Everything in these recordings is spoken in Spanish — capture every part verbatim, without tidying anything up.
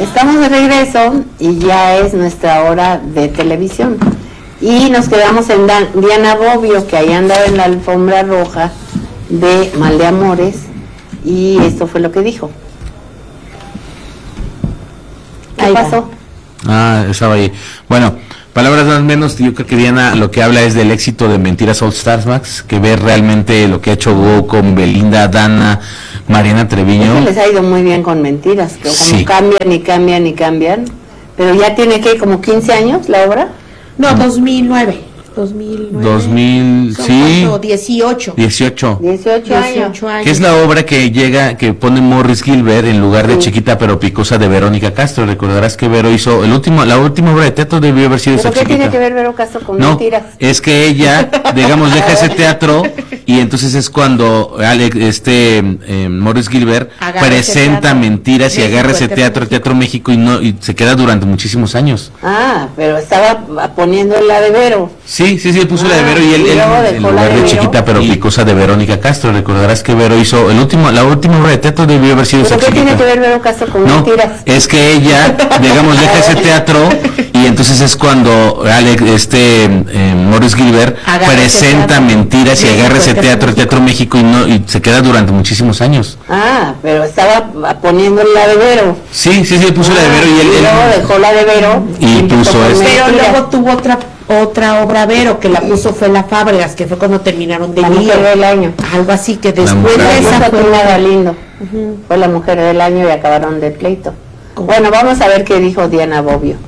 Estamos de regreso y ya es nuestra hora de televisión. Y nos quedamos en Dan, Diana Bobbio, que ahí andaba en la alfombra roja de Mal de Amores, y esto fue lo que dijo. ¿Qué ahí pasó? Va. Ah, estaba ahí. Bueno, palabras más menos, yo creo que Diana lo que habla es del éxito de Mentiras All Stars, Max, que ver realmente lo que ha hecho Go con Belinda, Dana, Mariana Treviño. Es que les ha ido muy bien con Mentiras, que como sí. cambian y cambian y cambian, pero ya tiene que como quince años la obra. No, dos mil nueve. dos mil nueve. dos mil, sí. ¿Cuánto? dieciocho. dieciocho. dieciocho años. Que es la obra que llega, que pone Morris Gilbert en lugar de sí. Chiquita pero Picosa de Verónica Castro. Recordarás que Vero hizo, el último, la última obra de teatro debió haber sido esa Chiquita. ¿Pero qué tiene que ver Vero Castro con no, Mentiras? Es que ella, digamos, deja ese teatro y entonces es cuando Alex, este eh, Morris Gilbert agarra presenta Mentiras y agarra ese teatro, el Teatro México, y no y se queda durante muchísimos años. Ah, pero estaba poniendo la de Vero. Sí, sí, sí, él puso ah, la de Vero y él, él en lugar de, de Chiquita pero sí. Picosa de Verónica Castro. Recordarás que Vero hizo, el último, la última obra de teatro debió haber sido esa Chiquita. ¿Pero qué tiene que ver Vero Castro con no, Mentiras? Es que ella, digamos, deja ese teatro y entonces es cuando Alex, este eh, Morris Gilbert agarra presenta Mentiras y agarra ese teatro, el Teatro México, y no y se queda durante muchísimos años. Ah, pero estaba poniendo la de Vero. Sí, sí, sí, puso ah, la de Vero y él, y luego él dejó la de Vero y, y puso esta. Pero luego tuvo otra otra obra Vero que la puso fue La Fábregas, que fue cuando terminaron de La Mujer del Año. Algo así, que después de esa fue nada lindo. Uh-huh. Fue La Mujer del Año y acabaron de pleito. Bueno, vamos a ver qué dijo Diana Bobbio.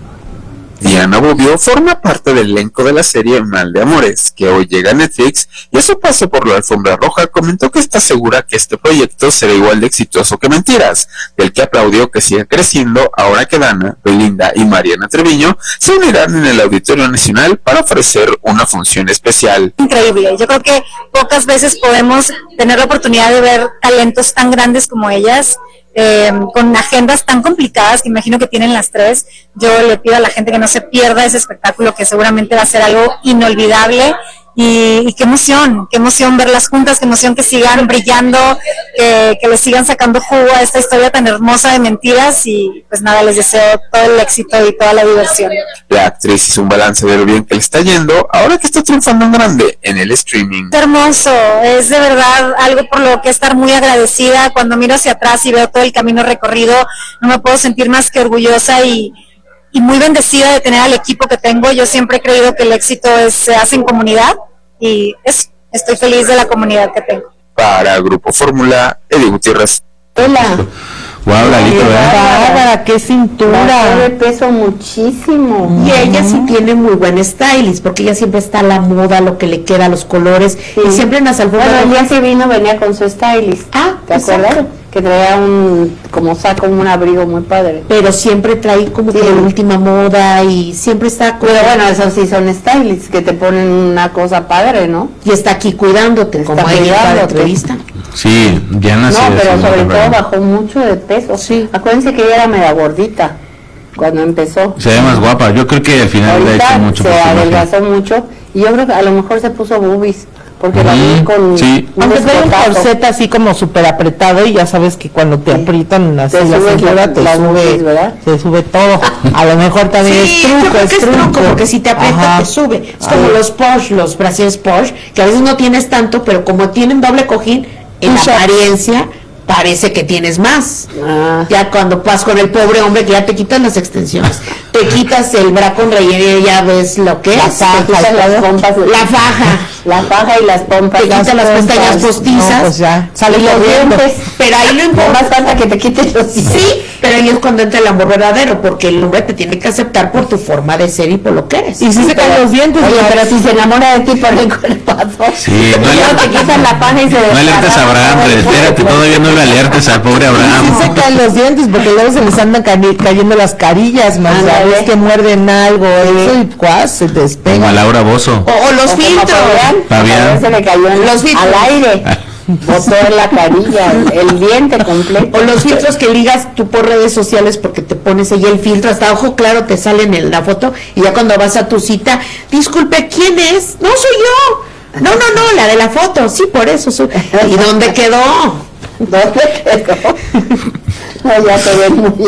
Diana Bobbio forma parte del elenco de la serie Mal de Amores, que hoy llega a Netflix, y a su paso por la alfombra roja comentó que está segura que este proyecto será igual de exitoso que Mentiras, del que aplaudió que siga creciendo ahora que Dana, Belinda y Mariana Treviño se unirán en el Auditorio Nacional para ofrecer una función especial. Increíble, yo creo que pocas veces podemos tener la oportunidad de ver talentos tan grandes como ellas, Eh, con agendas tan complicadas que imagino que tienen las tres. Yo le pido a la gente que no se pierda ese espectáculo, que seguramente va a ser algo inolvidable. Y, y qué emoción, qué emoción verlas juntas, qué emoción que sigan brillando, que, que le sigan sacando jugo a esta historia tan hermosa de Mentiras. Y pues nada, les deseo todo el éxito y toda la diversión. La actriz hizo un balance de lo bien que le está yendo ahora que está triunfando en grande en el streaming. Es hermoso, es de verdad algo por lo que estar muy agradecida. Cuando miro hacia atrás y veo todo el camino recorrido, no me puedo sentir más que orgullosa y y muy bendecida de tener al equipo que tengo. Yo siempre he creído que el éxito es, se hace en comunidad, y es, estoy feliz de la comunidad que tengo. Para Grupo Fórmula, Eddie Gutiérrez. Hola. Wow, Lalito, ¿eh? ¡Qué cintura! Bajó de peso muchísimo. Y ella sí tiene muy buen stylist, porque ella siempre está a la moda, lo que le queda, los colores, sí. Y siempre en las alfombras. Bueno, el día que vino venía con su stylist. Ah, ¿te acuerdas? Que traía un, como saco, un abrigo muy padre. Pero siempre trae como sí. que la última moda y siempre está... Pero bueno, esos sí son stylists, que te ponen una cosa padre, ¿no? Y está aquí cuidándote, está como ella para la entrevista. Sí, Diana. No, sí, pero sí, sobre no, todo no. bajó mucho de peso. Sí. Acuérdense que ella era media gordita cuando empezó. Se ve más guapa. Yo creo que al final le ha hecho mucho. Se adelgazó mucho y yo creo que a lo mejor se puso boobies. Porque la vi con sí. un aunque trae un corset así como súper apretado, y ya sabes que cuando te sí. aprietan así la cintura te sube, ¿verdad? Se sube todo. A lo mejor también sí, es truco, es, es truco. truco. Porque si te aprieta Ajá. te sube. Es como los Porsche, los brasieres Porsche, que a veces no tienes tanto, pero como tienen doble cojín, en la apariencia parece que tienes más. Ah. Ya cuando vas con el pobre hombre que ya te quitan las extensiones, te quitas el bra con relleno y ya ves lo que la es. Faja, las pompas, la faja. La faja y las pompas. Te quitas las pestañas postizas. No, pues ya, sale y los dientes. Pero ahí lo importa. Más falta que te quites los dientes. Sí, pero ahí es cuando entra el amor verdadero, porque el hombre te tiene que aceptar por tu forma de ser y por lo que eres. Y si se caen los dientes. Oye, pero si se enamora de ti por el cuerpazo. Sí, no le te quitan la faja y se No alertes a Abraham, espérate, todavía no le alertes al pobre Abraham. Y si se caen los dientes, porque luego se les andan ca- cayendo las carillas, más ya ves que muerden algo, eso y cuas, se te despega. Como a Laura Bozo. O, o los o filtros. Fabián. Se le cayó en los filtros. Al aire. Botó en la carilla, el, el diente completo. O los filtros que ligas tú por redes sociales, porque te pones ahí el filtro, hasta ojo claro te sale en la foto, y ya cuando vas a tu cita, disculpe, ¿quién es? No soy yo. No, no, no, la de la foto, sí, por eso soy. ¿Y dónde quedó? ¿Dónde quedó? No, ya te ven muy,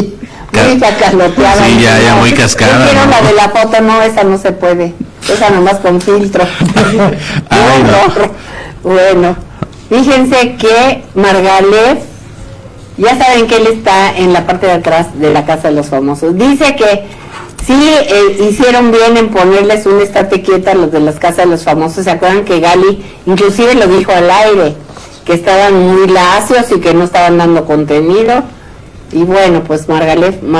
Muy cacaloteada. Sí, ya, ya muy cascada. Yo quiero ¿no? la de la foto, no, esa no se puede. Esa nomás con filtro. Ay, no. Bueno, fíjense que Margalef, ya saben que él está en la parte de atrás de la Casa de los Famosos. Dice que sí eh, hicieron bien en ponerles un estate quieta a los de las Casas de los Famosos. ¿Se acuerdan que Gali inclusive lo dijo al aire? Que estaban muy lacios y que no estaban dando contenido. Y bueno, pues Margalef